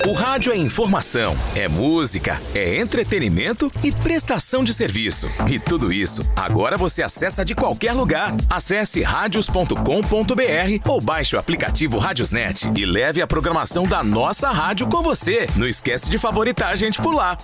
O rádio é informação, é música, é entretenimento e prestação de serviço. E tudo isso, agora você acessa de qualquer lugar. Acesse radios.com.br ou baixe o aplicativo Radiosnet e leve a programação da nossa rádio com você. Não esquece de favoritar a gente por lá.